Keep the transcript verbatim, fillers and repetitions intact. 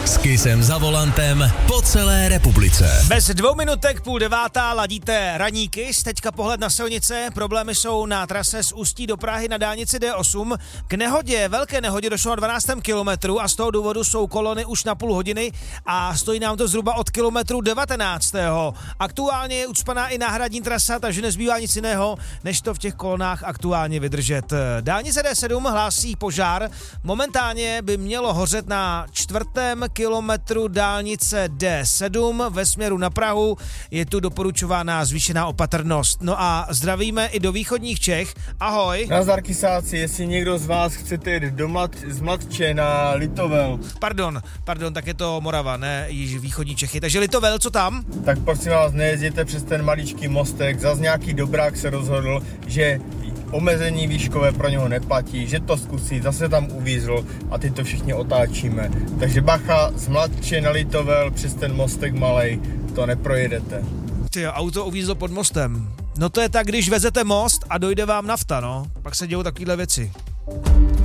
S Kissem za volantem po celé republice. Bez dvou minutek půl devátá ladíte ranní Kiss, teďka pohled na silnice, problémy jsou na trase z Ústí do Prahy na dálnici D osm. K nehodě, velké nehodě došlo na dvanáctém kilometru a z toho důvodu jsou kolony už na půl hodiny a stojí nám to zhruba od kilometru devatenáctého. Aktuálně je ucpaná i náhradní trasa, takže nezbývá nic jiného, než to v těch kolonách aktuálně vydržet. Dálnice D sedm hlásí požár, momentálně by mělo hořet na čtvrtém kilometru dálnice D sedm ve směru na Prahu, je tu doporučována zvýšená opatrnost. No a zdravíme i do východních Čech. Ahoj. Nazdar Kisáci, jestli někdo z vás chcete jít do Mlat, z Mladče na Litovel. Pardon, pardon, tak je to Morava, ne již východní Čechy. Takže Litovel, co tam? Tak prosím vás, nejezděte přes ten maličký mostek, zas nějaký dobrák se rozhodl, že omezení výškové pro něho neplatí, že to zkusí, zase tam uvízl a teď to všichni otáčíme. Takže bacha, z Mladče na Litovel přes ten mostek malej, to neprojedete. Ty auto uvízlo pod mostem. No to je tak, když vezete most a dojde vám nafta, no. Pak se dějou takovýhle věci.